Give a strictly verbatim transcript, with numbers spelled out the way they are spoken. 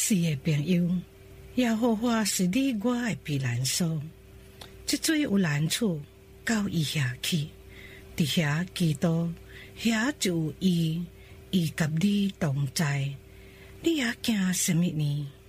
是的朋友，耶和华是你我的避难所。即水有难处，到伊遐去，伫遐祈祷，遐就有伊，伊甲你同在。你也惊什么呢？